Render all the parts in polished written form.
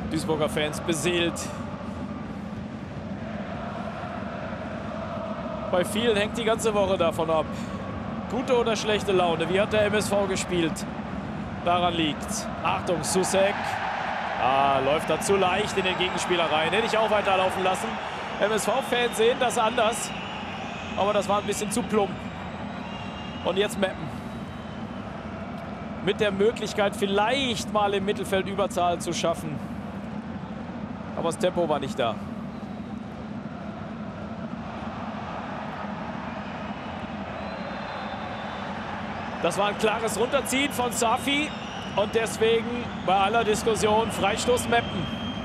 Duisburger Fans beseelt. Bei vielen hängt die ganze Woche davon ab. Gute oder schlechte Laune, wie hat der MSV gespielt? Daran liegt's. Achtung, Soucek. Läuft da zu leicht in den Gegenspieler rein. Hätte ich auch weiterlaufen lassen. MSV-Fans sehen das anders. Aber das war ein bisschen zu plump. Und jetzt Meppen. Mit der Möglichkeit, vielleicht mal im Mittelfeld Überzahl zu schaffen. Aber das Tempo war nicht da. Das war ein klares Runterziehen von Safi. Und deswegen bei aller Diskussion Freistoß Meppen.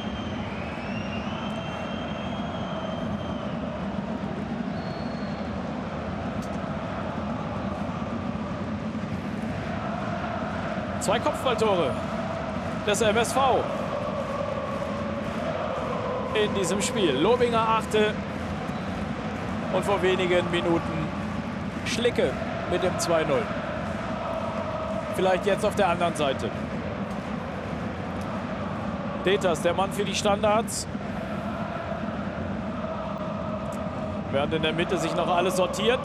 Zwei Kopfballtore des MSV in diesem Spiel. Lobinger 8. Und vor wenigen Minuten Schlicke mit dem 2-0. Vielleicht jetzt auf der anderen Seite. Deters, der Mann für die Standards. Während in der Mitte sich noch alles sortiert.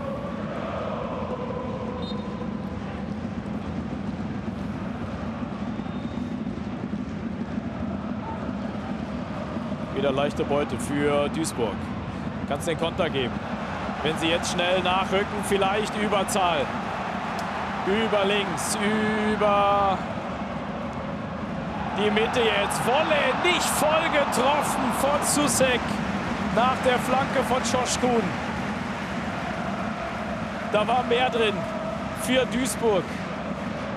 Wieder leichte Beute für Duisburg. Kann es den Konter geben. Wenn sie jetzt schnell nachrücken, vielleicht Überzahl. Über links, über die Mitte jetzt. Wolle nicht voll getroffen von Soucek nach der Flanke von Çoşkun. Da war mehr drin für Duisburg.